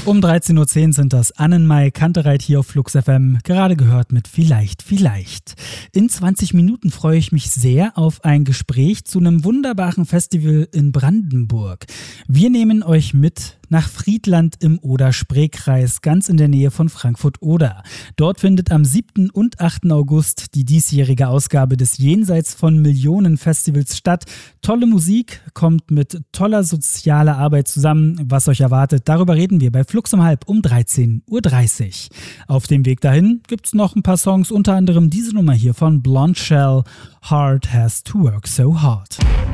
Um 13.10 Uhr sind das Annenmai Kantereit hier auf Flux FM, gerade gehört mit Vielleicht. In 20 Minuten freue ich mich sehr auf ein Gespräch zu einem wunderbaren Festival in Brandenburg. Wir nehmen euch mit nach Friedland im Oder-Spree-Kreis, ganz in der Nähe von Frankfurt-Oder. Dort findet am 7. und 8. August die diesjährige Ausgabe des Jenseits von Millionen Festivals statt. Tolle Musik kommt mit toller sozialer Arbeit zusammen. Was euch erwartet, darüber reden wir bei Flux um 13.30 Uhr. Auf dem Weg dahin gibt's noch ein paar Songs, unter anderem diese Nummer hier von Blonde Shell, Heart Has to Work So Hard.